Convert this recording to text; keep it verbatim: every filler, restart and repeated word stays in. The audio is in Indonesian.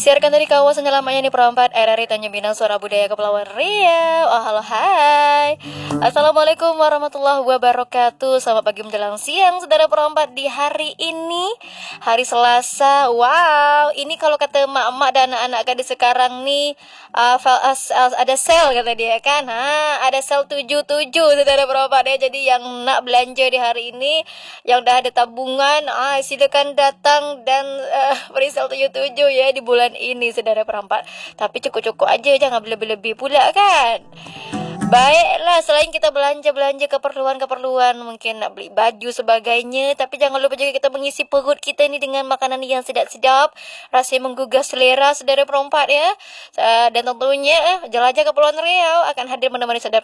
Disiarkan dari kawasan Lamanya di Perempat R R I Tanjung Pinang, Suara Budaya Kepulauan Riau. Oh, halo, hai. Assalamualaikum warahmatullahi wabarakatuh. Selamat pagi menjelang siang, saudara Perempat, di hari ini, hari Selasa. Wow, ini kalau kata mak-mak dan anak-anak gadis sekarang nih, uh, ada sale kata dia kan. Ha, ada sale tujuh tujuh, saudara Perempat ya. Jadi yang nak belanja di hari ini, yang dah ada tabungan, ah, silakan datang dan uh, beri sale tujuh tujuh ya di bulan ini, saudara Perempat. Tapi cukup-cukup aja, jangan berlebih-lebih pula kan. Baiklah, selain kita belanja-belanja keperluan-keperluan, mungkin nak beli baju sebagainya, tapi jangan lupa juga kita mengisi perut kita ni dengan makanan yang sedap-sedap, rasanya menggugah selera, saudara Perempat ya. Dan tentunya jelajah Kepulauan Riau akan hadir menemani saudara